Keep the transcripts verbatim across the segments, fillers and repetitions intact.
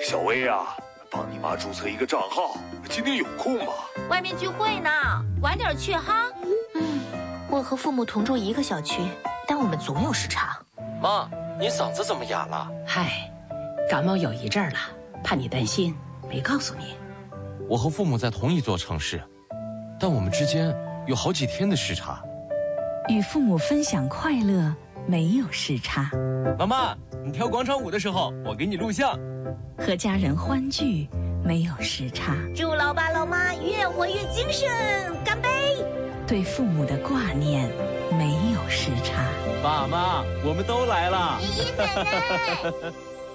小薇啊，帮你妈注册一个账号，今天有空吗？ 外面聚会呢，晚点去哈。 嗯，我和父母同住一个小区，但我们总有时差。 妈，你嗓子怎么哑了？ 嗨，感冒有一阵儿了，怕你担心，没告诉你。 我和父母在同一座城市，但我们之间有好几天的时差。 与父母分享快乐，没有时差。 妈妈，你跳广场舞的时候，我给你录像。 和家人欢聚，没有时差。 祝老爸老妈越活越精神，干杯！ 对父母的挂念，没有时差。 爸妈，我们都来了。 爷爷奶奶。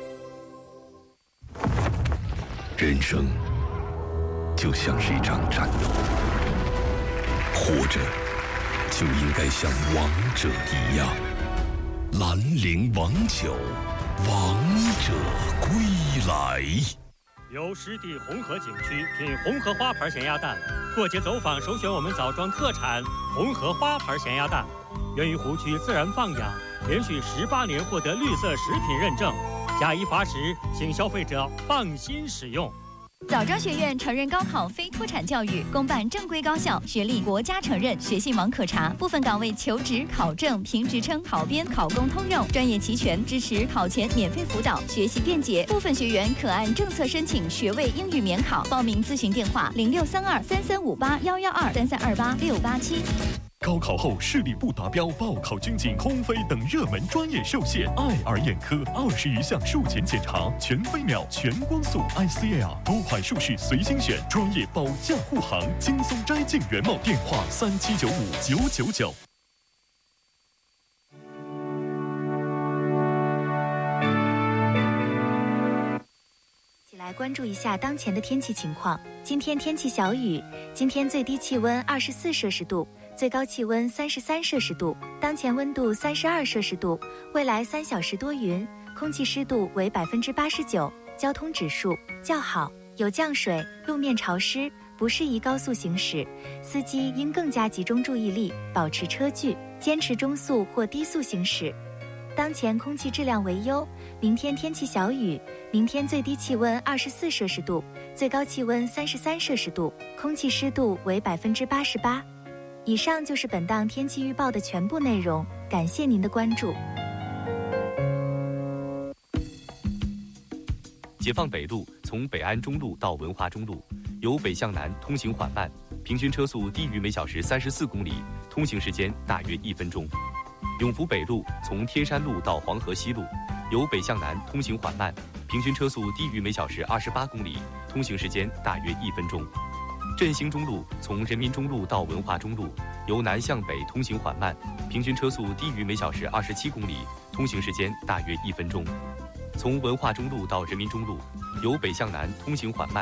人生就像是一场战斗，活着就应该像王者一样。兰陵王酒，王者归来。 由湿地红河景区品红河花牌咸鸭蛋，过节走访首选我们枣庄特产红河花牌咸鸭蛋，源于湖区自然放养，连续十八年获得绿色食品认证，假一罚十，请消费者放心使用。 枣庄学院承认高考非脱产教育，公办正规高校，学历国家承认，学信网可查。部分岗位求职、考证、评职称、考编、考公通用，专业齐全，支持考前免费辅导，学习便捷。部分学员可按政策申请学位英语免考。报名咨询电话：零六三二三三五八幺幺二三三二八六八七。 高考后视力不达标，报考军警、空飞等热门专业受限。爱尔眼科二十余项术前检查，全飞秒、全光速 I C L 多款术式随心选，专业保驾护航，轻松摘进原貌。电话三七九五九九九。 来关注一下当前的天气情况。今天天气小雨，今天最低气温二十四摄氏度，最高气温三十三摄氏度，当前温度三十二摄氏度。未来三小时多云，空气湿度为百分之八十九，交通指数较好，有降水，路面潮湿，不适宜高速行驶，司机应更加集中注意力，保持车距，坚持中速或低速行驶。当前空气质量为优，明天天气小雨，明天最低气温二十四摄氏度，最高气温三十三摄氏度，空气湿度为百分之八十八。以上就是本档天气预报的全部内容，感谢您的关注。 解放北路从北安中路到文化中路，由北向南通行缓慢，平均车速低于每小时三十四公里，通行时间大约一分钟。永福北路从天山路到黄河西路，由北向南通行缓慢，平均车速低于每小时二十八公里，通行时间大约一分钟。振兴中路从人民中路到文化中路，由南向北通行缓慢，平均车速低于每小时二十七公里，通行时间大约一分钟。从文化中路到人民中路，由北向南通行缓慢，